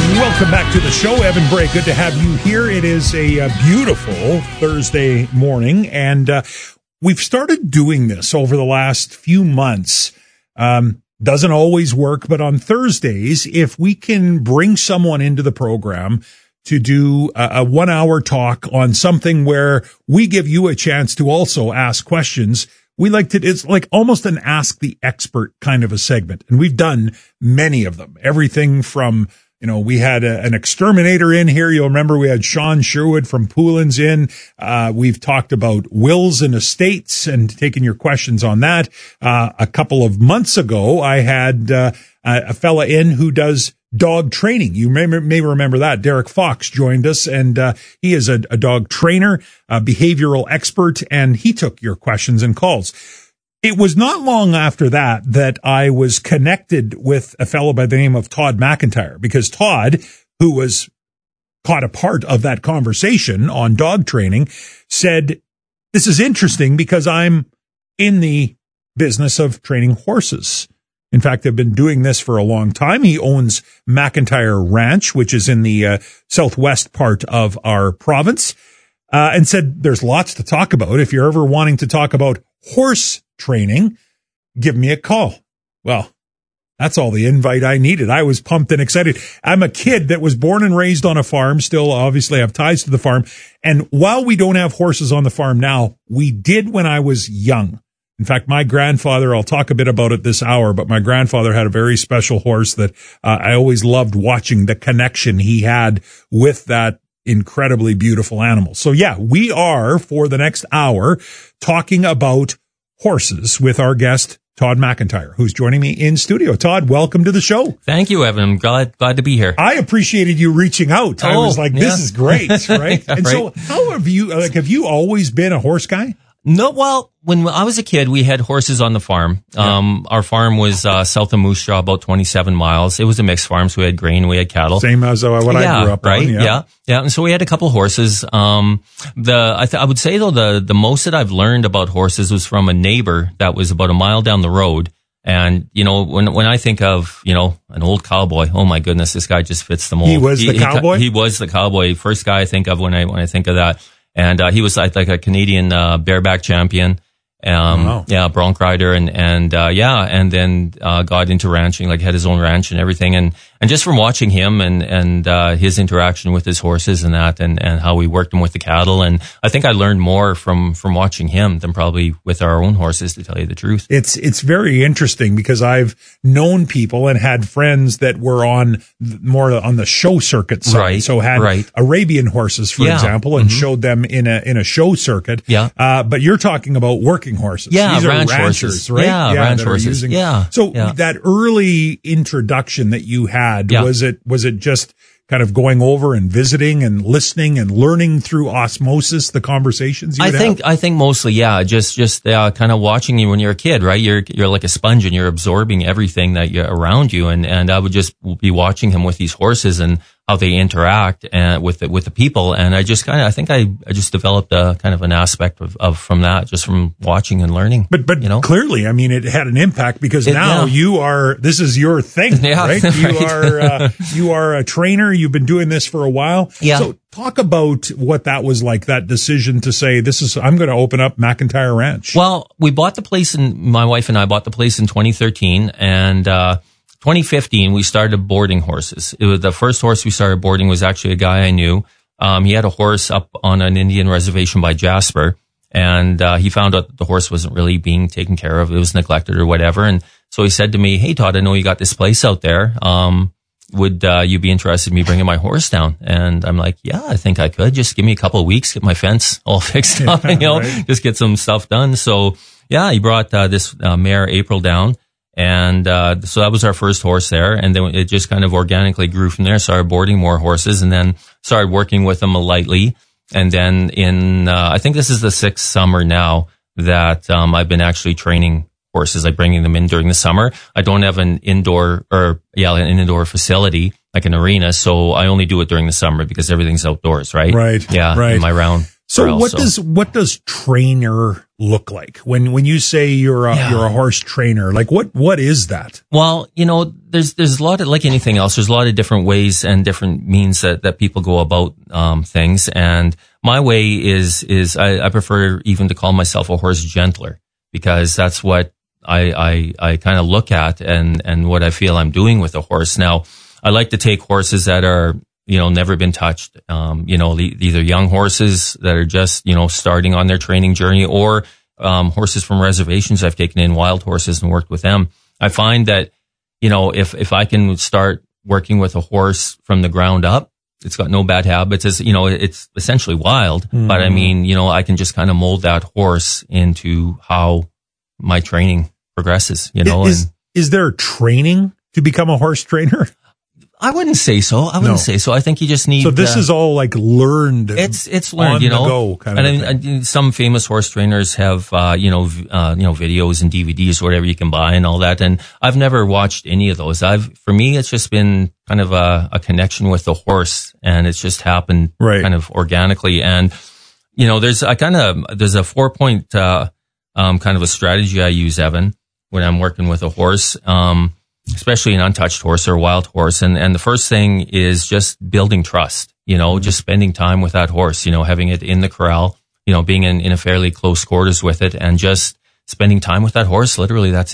Welcome back to the show, Evan Bray. Good to have you here. It is a beautiful Thursday morning, and we've started doing this over the last few months. Doesn't always work, but on Thursdays, if we can bring someone into the program to do a 1 hour talk on something where we give you a chance to also ask questions, we like to, it's like almost an Ask the Expert kind of a segment. And we've done many of them. Everything from, you know, we had an exterminator in here. You'll remember we had Sean Sherwood from Poulins in. We've talked about wills and estates and taken your questions on that. A couple of months ago, I had a fella in who does dog training. You may remember that. Derek Fox joined us, and he is a dog trainer, a behavioral expert, and he took your questions and calls. It was not long after that I was connected with a fellow by the name of Todd McIntyre, because Todd, who was caught a part of that conversation on dog training, said, this is interesting because I'm in the business of training horses. In fact, I've been doing this for a long time. He owns McIntyre Ranch, which is in the southwest part of our province, and said there's lots to talk about. If you're ever wanting to talk about horse training, give me a call. Well, that's all the invite I needed. I was pumped and excited. I'm a kid that was born and raised on a farm, still obviously have ties to the farm. And while we don't have horses on the farm now, we did when I was young. In fact, my grandfather, I'll talk a bit about it this hour, but my grandfather had a very special horse that I always loved watching the connection he had with that incredibly beautiful animal. So yeah, we are for the next hour talking about horses with our guest, Todd McIntyre, who's joining me in studio. Todd, welcome to the show. Thank you, Evan. I'm glad to be here. I appreciated you reaching out. I was like, this is great, right? And so how have you always been a horse guy? No, well, when I was a kid, we had horses on the farm. Yeah. Our farm was south of Moose Jaw, about 27 miles. It was a mixed farm, so we had grain, we had cattle. Same as what I grew up on. Yeah. And so we had a couple horses. I would say though the most that I've learned about horses was from a neighbor that was about a mile down the road. And, you know, when I think of, you know, an old cowboy, oh my goodness, this guy just fits the mold. He was the cowboy? He was the cowboy. First guy I think of when I think of that. And he was like a Canadian bareback champion, bronc rider, and then got into ranching, like had his own ranch and everything, and just from watching him and his interaction with his horses and that, and how we worked him with the cattle, and I think I learned more from watching him than probably with our own horses, to tell you the truth. It's very interesting because I've known people and had friends that were more on the show circuit side, right, so had Arabian horses, for example, and showed them in a show circuit. Yeah. But you're talking about working horses. Yeah, these ranch are ranchers, horses. right? Yeah, ranch horses. So that early introduction that you had, was it just kind of going over and visiting and listening and learning through osmosis the conversations you would have? I think mostly, just kind of watching you when you're a kid, right? You're like a sponge and you're absorbing everything that you're around you, and I would just be watching him with these horses and how they interact and with the people, and I just developed a kind of an aspect of from that, just from watching and learning. But you know? Clearly, I mean, it had an impact because now this is your thing, right? You are a trainer. You've been doing this for a while. Yeah. So talk about what that was like, that decision to say, I'm going to open up McIntyre Ranch. Well, my wife and I bought the place in 2013, and 2015, we started boarding horses. It was the first horse we started boarding was actually a guy I knew. He had a horse up on an Indian reservation by Jasper, and he found out that the horse wasn't really being taken care of. It was neglected or whatever. And so he said to me, "Hey, Todd, I know you got this place out there. Would you be interested in me bringing my horse down?" And I'm like, "Yeah, I think I could. Just give me a couple of weeks, get my fence all fixed up, just get some stuff done." So yeah, he brought this mare April down. And so that was our first horse there, and then it just kind of organically grew from there. Started boarding more horses, and then started working with them lightly. And then in I think this is the 6th summer now that I've been actually training horses, like bringing them in during the summer. I don't have an indoor facility like an arena, so I only do it during the summer because everything's outdoors, right? Right. Yeah. Right. In my round. So what does trainer look like when you say you're a horse trainer? Like what is that? Well, there's a lot of, like anything else, there's a lot of different ways and different means that people go about things. And my way is I prefer even to call myself a horse gentler, because that's what I kind of look at and what I feel I'm doing with a horse. Now, I like to take horses that are, never been touched. Either young horses that are just, starting on their training journey, or horses from reservations I've taken in, wild horses, and worked with them. I find that, if I can start working with a horse from the ground up, it's got no bad habits. It's essentially wild, but I mean, I can just kind of mold that horse into how my training progresses, Is there training to become a horse trainer? I wouldn't say so. I think you just need. So this is all like learned. It's learned, on the go kind of thing. Some famous horse trainers have, videos and DVDs or whatever you can buy and all that. And I've never watched any of those. For me, it's just been kind of a connection with the horse, and it's just happened kind of organically. And, there's a 4-point, kind of a strategy I use, Evan, when I'm working with a horse. Especially an untouched horse or a wild horse. And the first thing is just building trust, just spending time with that horse, having it in the corral, being in a fairly close quarters with it, and just spending time with that horse. Literally, that's